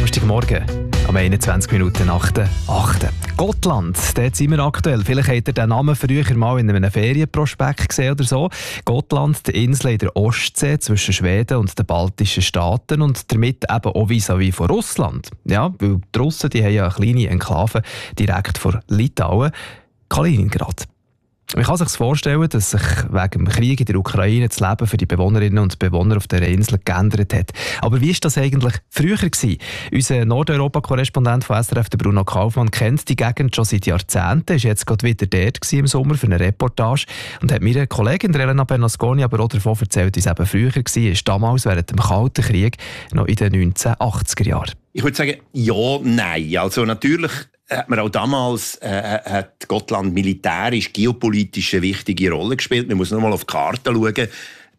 Donnerstagmorgen, am 21 Minuten nach der 8. Gotland, dort sind wir aktuell. Vielleicht habt ihr den Namen früher mal in einem Ferienprospekt gesehen oder so. Gotland, die Insel in der Ostsee zwischen Schweden und den baltischen Staaten und damit eben auch vis-à-vis von Russland. Ja, weil die Russen die haben ja eine kleine Enklave direkt vor Litauen, Kaliningrad. Man kann sich vorstellen, dass sich wegen dem Krieg in der Ukraine das Leben für die Bewohnerinnen und Bewohner auf dieser Insel geändert hat. Aber wie war das eigentlich früher gewesen? Unser Nordeuropa-Korrespondent von SRF, der Bruno Kaufmann, kennt die Gegend schon seit Jahrzehnten, ist jetzt gerade wieder dort im Sommer für eine Reportage und hat mir Kollegin Elena Bernasconi aber auch davon erzählt, wie es eben früher war, damals während dem Kalten Krieg, noch in den 1980er Jahren. Ich würde sagen, ja, nein. Also natürlich hat man auch damals hat Gotland militärisch, geopolitisch eine wichtige Rolle gespielt. Man muss nur mal auf die Karte schauen.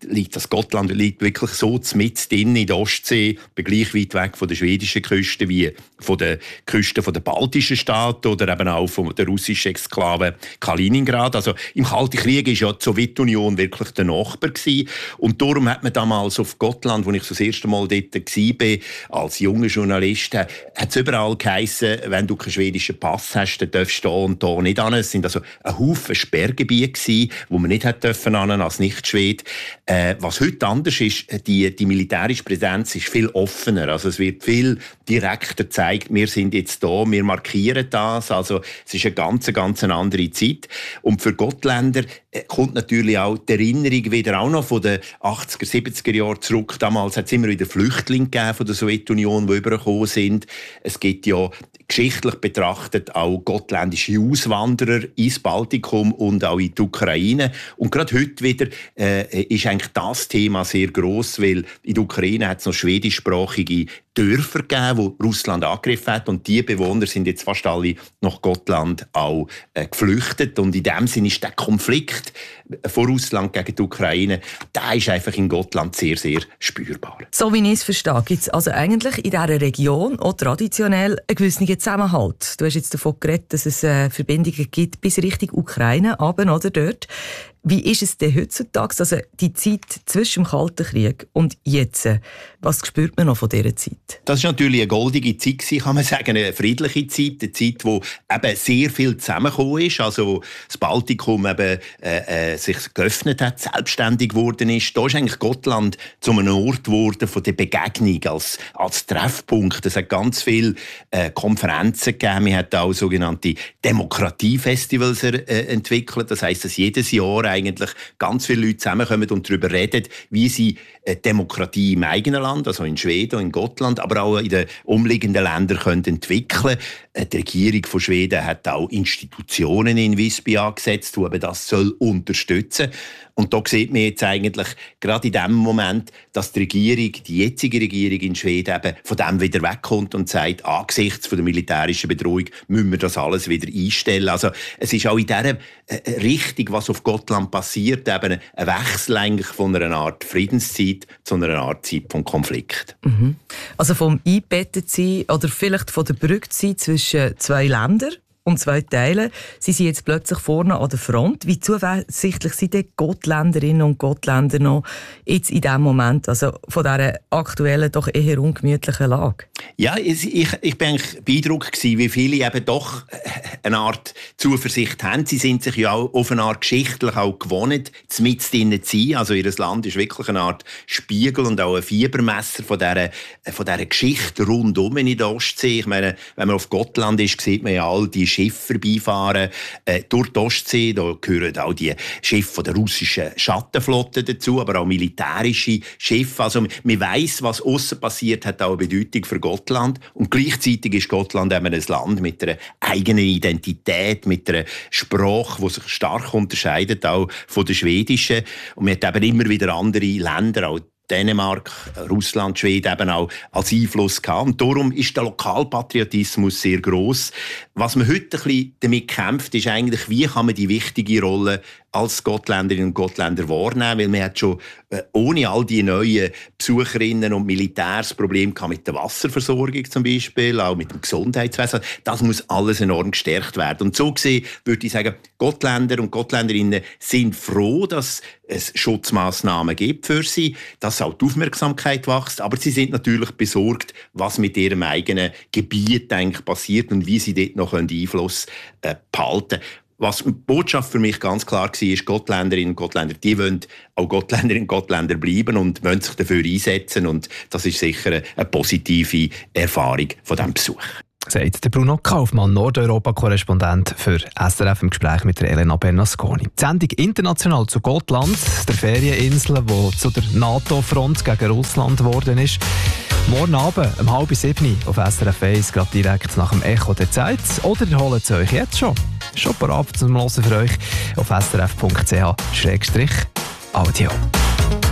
Gotland liegt wirklich so mitten in der Ostsee, gleich weit weg von der schwedischen Küste wie von der Küste der baltischen Staaten oder eben auch von der russischen Exklave Kaliningrad. Also im Kalten Krieg war ja die Sowjetunion wirklich der Nachbar gewesen. Und darum hat man damals auf Gotland, wo ich das erste Mal dort war, als junger Journalist, hat es überall geheissen, wenn du keinen schwedischen Pass hast, dann darfst du da und da nicht hin. Es sind also ein Haufen Sperrgebiete gewesen, wo man nicht hat dürfen als Nicht-Schwede. Was heute anders ist, die militärische Präsenz ist viel offener. Also es wird viel direkter gezeigt, wir sind jetzt da, wir markieren das. Also es ist eine ganz andere Zeit. Und für Gottländer kommt natürlich auch die Erinnerung wieder auch noch von den 80er, 70er Jahren zurück. Damals hat es immer wieder Flüchtlinge gegeben von der Sowjetunion, die übergekommen sind. Es gibt ja geschichtlich betrachtet auch gottländische Auswanderer ins Baltikum und auch in die Ukraine. Und gerade heute wieder ist eigentlich das Thema sehr gross, weil in der Ukraine hat es noch schwedischsprachige Dörfer gegeben, wo Russland angegriffen hat. Und die Bewohner sind jetzt fast alle nach Gotland auch geflüchtet. Und in dem Sinne ist der Konflikt von Russland gegen die Ukraine, der ist einfach in Gotland sehr, sehr spürbar. So wie ich es verstehe, gibt es also eigentlich in dieser Region auch traditionell einen gewissen Zusammenhalt. Du hast jetzt davon geredet, dass es Verbindungen gibt bis Richtung Ukraine, aber oder dort. Wie ist es denn heutzutage, also die Zeit zwischen dem Kalten Krieg und jetzt? Was spürt man noch von dieser Zeit? Das war natürlich eine goldige Zeit, kann man sagen, eine friedliche Zeit, eine Zeit, wo eben sehr viel zusammengekommen ist, also das Baltikum eben, sich geöffnet hat, selbstständig geworden ist. Da ist eigentlich Gotland zu einem Ort geworden von der Begegnung als Treffpunkt. Es hat ganz viele Konferenzen gegeben. Man hat auch sogenannte Demokratiefestivals entwickelt. Das heisst, dass jedes Jahr eigentlich ganz viele Leute zusammenkommen und darüber reden, wie sie Demokratie im eigenen Land, also in Schweden, in Gotland, aber auch in den umliegenden Ländern können entwickeln. Die Regierung von Schweden hat auch Institutionen in Visby angesetzt, die eben das soll unterstützen. Und da sieht man jetzt eigentlich gerade in dem Moment, dass die jetzige Regierung in Schweden eben von dem wieder wegkommt und sagt, angesichts von der militärischen Bedrohung müssen wir das alles wieder einstellen. Also es ist auch in dieser Richtung, was auf Gotland passiert, eben ein Wechsel eigentlich von einer Art Friedenszeit zu einer Art Zeit vom Konflikt. Mhm. Also vom Eingebettetsein oder vielleicht von der Brücke zwischen zwei Ländern und zwei Teilen. Sie sind jetzt plötzlich vorne an der Front. Wie zuversichtlich sind die Gottländerinnen und Gottländer noch jetzt in diesem Moment, also von dieser aktuellen, doch eher ungemütlichen Lage? Ja, ich bin eigentlich beeindruckt gewesen, wie viele eben doch eine Art Zuversicht haben. Sie sind sich ja auch auf eine Art geschichtlich auch gewohnt, mitten drinnen zu sein. Also ihr Land ist wirklich eine Art Spiegel und auch ein Fiebermesser von dieser Geschichte rundum in der Ostsee. Ich meine, wenn man auf Gotland ist, sieht man ja all die Schiffe vorbeifahren durch die Ostsee. Da gehören auch die Schiffe der russischen Schattenflotte dazu, aber auch militärische Schiffe. Also man weiss, was aussen passiert, hat auch eine Bedeutung für Gotland. Und gleichzeitig ist Gotland eben ein Land mit einer eigenen Identität, mit einer Sprache, die sich stark unterscheidet, auch von der schwedischen. Und man hat eben immer wieder andere Länder, auch Dänemark, Russland, Schweden eben auch als Einfluss gehabt. Und darum ist der Lokalpatriotismus sehr gross. Was man heute ein bisschen damit kämpft, ist eigentlich, wie kann man die wichtige Rolle als Gottländerinnen und Gottländer wahrnehmen, weil man hat schon ohne all die neuen Besucherinnen und Militärs Probleme mit der Wasserversorgung zum Beispiel, auch mit dem Gesundheitswesen. Das muss alles enorm gestärkt werden. Und so gesehen würde ich sagen, Gottländer und Gottländerinnen sind froh, dass es Schutzmaßnahmen gibt für sie, dass auch die Aufmerksamkeit wächst, aber sie sind natürlich besorgt, was mit ihrem eigenen Gebiet eigentlich passiert und wie sie dort noch Einfluss behalten können. Was die Botschaft für mich ganz klar war, ist, Gottländerinnen und Gottländer, die wollen auch Gottländerinnen und Gottländer bleiben und wollen sich dafür einsetzen. Und das ist sicher eine positive Erfahrung von diesem Besuch. Sagt der Bruno Kaufmann, Nordeuropa-Korrespondent für SRF im Gespräch mit der Elena Bernasconi. Die Sendung «International zu Gotland», der Ferieninsel, die zu der NATO-Front gegen Russland geworden ist. Morgen Abend um 6:30 auf SRF 1, gerade direkt nach dem Echo der Zeit. Oder ihr holt es euch jetzt schon parat zum Hören für euch auf srf.ch/audio.